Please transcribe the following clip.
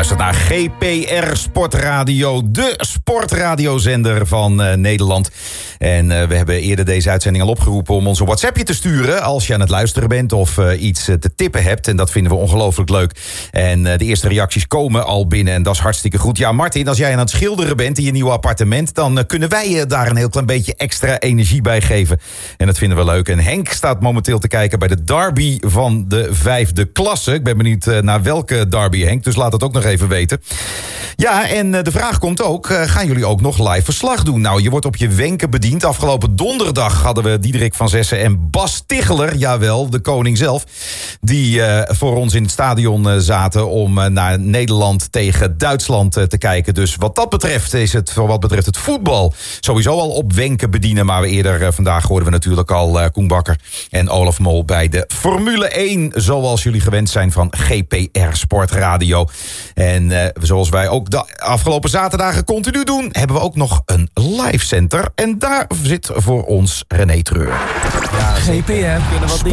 luistert naar GPR Sportradio, de sportradiozender van Nederland. En we hebben eerder deze uitzending al opgeroepen om ons een WhatsAppje te sturen als je aan het luisteren bent of iets te tippen hebt. En dat vinden we ongelooflijk leuk. En de eerste reacties komen al binnen en dat is hartstikke goed. Ja, Martin, als jij aan het schilderen bent in je nieuwe appartement, dan kunnen wij je daar een heel klein beetje extra energie bij geven. En dat vinden we leuk. En Henk staat momenteel te kijken bij de derby van de 5e klasse. Ik ben benieuwd naar welke derby, Henk. Dus laat het ook nog even weten. Ja, en de vraag komt ook, gaan jullie ook nog live verslag doen? Nou, je wordt op je wenken bediend. Afgelopen donderdag hadden we Diederik van Zessen en Bas Ticheler, jawel, de koning zelf, die voor ons in het stadion zaten om naar Nederland tegen Duitsland te kijken. Dus wat dat betreft is het, voor wat betreft het voetbal, sowieso al op wenken bedienen. Maar eerder vandaag hoorden we natuurlijk al Koen Bakker en Olaf Mol bij de Formule 1, zoals jullie gewend zijn van GPR Sportradio. En zoals wij ook de afgelopen zaterdagen continu doen, hebben we ook nog een live center. En daar zit voor ons René Treur. Ja, GPR